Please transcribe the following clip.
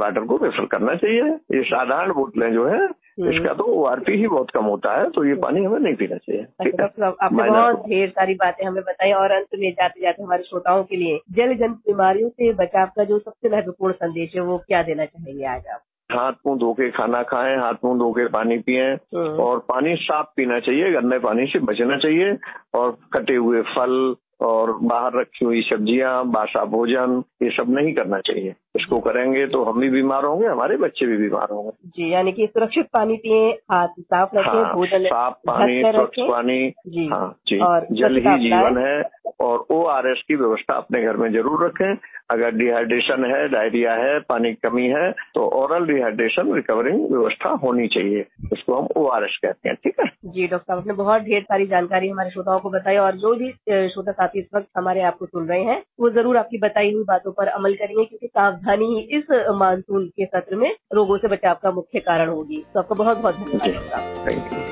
Water को refer करना चाहिए। ये साधारण बोतलें जो है इसका तो ORP ही बहुत कम होता है, तो ये पानी हमें नहीं पीना चाहिए। अच्छा डॉक्टर साहब, आपने बहुत ढेर सारी बातें हमें बताई और अंत में जाते जाते हमारे श्रोताओं के लिए जल जनित बीमारियों से बचाव का जो सबसे महत्वपूर्ण संदेश है वो क्या देना चाहेंगे आज आप? हाथ मुंह धो के खाना खाएं, हाथ मुंह धो के पानी पिएं और पानी साफ पीना चाहिए, गंदे पानी से बचना चाहिए। और कटे हुए फल और बाहर रखी हुई सब्जियां, बासा भोजन, ये सब नहीं करना चाहिए। इसको करेंगे तो हम भी बीमार होंगे, हमारे बच्चे भी बीमार होंगे। जी, यानी कि सुरक्षित पानी पिए, हाथ साफ रखें, भोजन साफ पानी, स्वच्छ पानी। जी, हाँ जी, और जल ही जीवन है। और ORS की व्यवस्था अपने घर में जरूर रखें। अगर डिहाइड्रेशन है, डायरिया है, पानी की कमी है तो ओरल डिहाइड्रेशन रिकवरिंग व्यवस्था होनी चाहिए, इसको हम ORS कहते हैं। ठीक है जी डॉक्टर साहब, आपने बहुत ढेर सारी जानकारी हमारे श्रोताओं को बताई और जो भी श्रोता साथी इस वक्त हमारे आपको सुन रहे हैं वो जरूर आपकी बताई हुई बातों पर अमल करेंगे, क्योंकि सावधानी ही इस मानसून के सत्र में रोगों से बचाव का मुख्य कारण होगी। तो आपका बहुत बहुत धन्यवाद। Thank you.